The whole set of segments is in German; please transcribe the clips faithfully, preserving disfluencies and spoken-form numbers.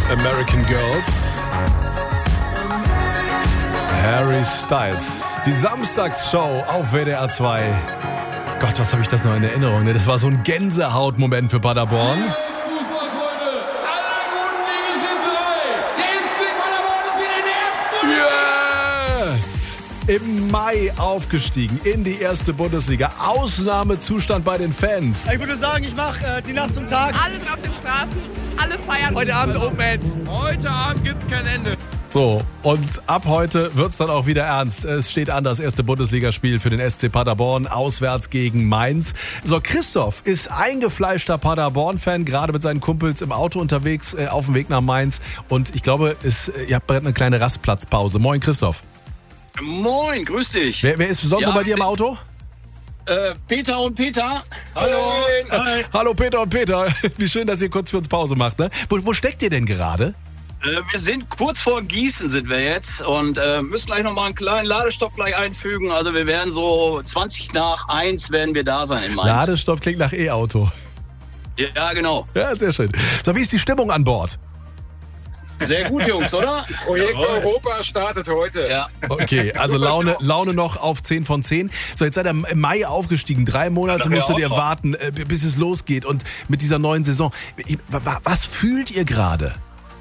American Girls. Harry Styles. Die Samstagsshow auf W D R zwei. Gott, was habe ich das noch in Erinnerung? Ne? Das war so ein Gänsehautmoment für Paderborn. Fußballfreunde, alle guten Dinge sind drei. Der S C Paderborn ist in der ersten Bundesliga. Yes! Im Mai aufgestiegen in die erste Bundesliga. Ausnahmezustand bei den Fans. Ich würde sagen, ich mache äh, die Nacht zum Tag. Alle sind auf den Straßen, alle feiern. Heute Abend Open End. Heute Abend gibt's kein Ende. So, und ab heute wird's dann auch wieder ernst. Es steht an, das erste Bundesligaspiel für den S C Paderborn, auswärts gegen Mainz. So, Christoph ist eingefleischter Paderborn-Fan, gerade mit seinen Kumpels im Auto unterwegs, äh, auf dem Weg nach Mainz. Und ich glaube, es, ihr habt eine kleine Rastplatzpause. Moin, Christoph. Moin, grüß dich. Wer, wer ist sonst Ja, noch bei dir im Auto? Äh, Peter und Peter. Hallo. Hi. Hallo Peter und Peter. Wie schön, dass ihr kurz für uns Pause macht. Ne? Wo, wo steckt ihr denn gerade? Äh, wir sind kurz vor Gießen sind wir jetzt und äh, müssen gleich nochmal einen kleinen Ladestopp gleich einfügen. Also wir werden so zwanzig nach eins werden wir da sein in Mainz. Ladestopp klingt nach E-Auto. Ja, genau. Ja, sehr schön. So, wie ist die Stimmung an Bord? Sehr gut, Jungs, oder? Projekt Europa startet heute. Ja. Okay, also Laune, Laune noch auf zehn von zehn. So, jetzt seid ihr im Mai aufgestiegen. Drei Monate musstet ihr warten, äh, bis es losgeht. Und mit dieser neuen Saison. Was fühlt ihr gerade?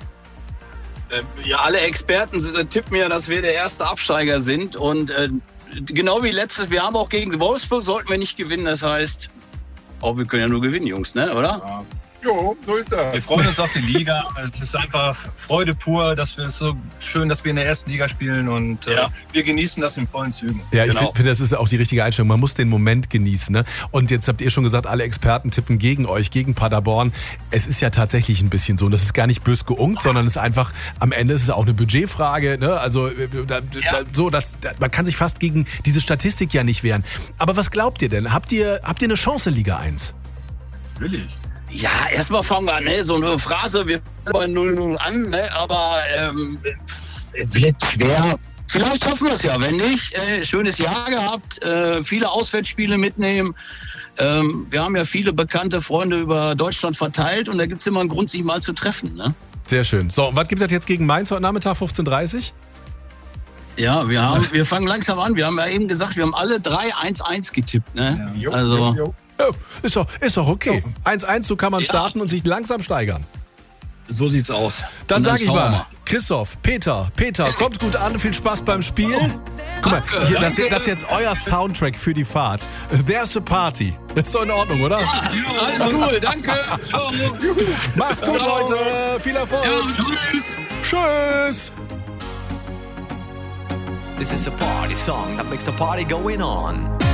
Ja, alle Experten sind, tippen ja, dass wir der erste Absteiger sind. Und äh, genau wie letztes, wir haben auch gegen Wolfsburg, sollten wir nicht gewinnen. Das heißt, auch wir können ja nur gewinnen, Jungs, ne? Oder? Ja. Jo, so ist das. Wir freuen uns auf die Liga. Es ist einfach Freude pur, dass wir es so schön, dass wir in der ersten Liga spielen und äh, Ja. wir genießen das in vollen Zügen. Ja, ich Genau. finde, find, das ist auch die richtige Einstellung. Man muss den Moment genießen. Ne? Und jetzt habt ihr schon gesagt, alle Experten tippen gegen euch, gegen Paderborn. Es ist ja tatsächlich ein bisschen so. Und das ist gar nicht bös geunkt, sondern es ist einfach, am Ende ist es auch eine Budgetfrage. Ne? Also äh, da, da, so, dass, da, man kann sich fast gegen diese Statistik ja nicht wehren. Aber was glaubt ihr denn? Habt ihr, habt ihr eine Chance in Liga eins? Natürlich. Ja, erstmal fangen wir an, ne? So eine Phrase, wir fangen bei null null an, ne? Aber ähm, wird schwer. Vielleicht hoffen wir es ja, wenn nicht. Äh, schönes Jahr gehabt, äh, viele Auswärtsspiele mitnehmen. Ähm, wir haben ja viele bekannte Freunde über Deutschland verteilt und da gibt es immer einen Grund, sich mal zu treffen. Ne? Sehr schön. So, und was gibt es jetzt gegen Mainz heute Nachmittag, fünfzehn Uhr dreißig? Ja, wir, haben, wir fangen langsam an. Wir haben ja eben gesagt, wir haben alle drei eins eins getippt. Ne? Jo, Also, jo, jo. Ja, ist doch, ist doch okay. eins eins, so kann man Ja. starten und sich langsam steigern. so sieht's aus. Dann Und sage ich schauen wir mal, Christoph, Peter, Peter, kommt gut an, viel Spaß beim Spiel. Guck mal, hier, das, das ist jetzt euer Soundtrack für die Fahrt. There's a Party. Ist doch in Ordnung, oder? Alles cool, danke. Ciao. Macht's gut, Ciao. Leute. Viel Erfolg. Ja, tschüss. Tschüss. This is a party song that makes the party going on.